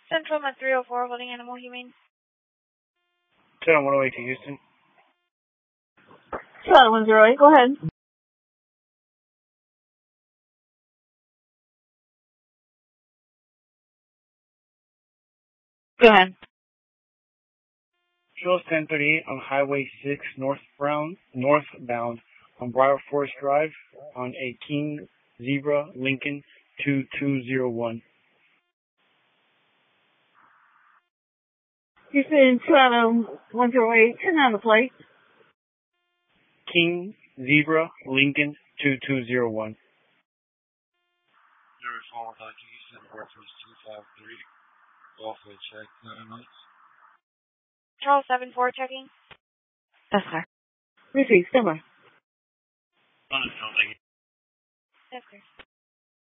Central at 304, holding animal humane. 108 to Houston. 108, go ahead. Go ahead. Shows 1038 on Highway 6 northbound on Briar Forest Drive on a King Zebra Lincoln 2201. Houston, 108, turn on the plate. King Zebra Lincoln 2201. 04 Houston, Port 253. Also check 9 months. Charles 74 checking. Yes, sir. Received, stand by. Yes, sir.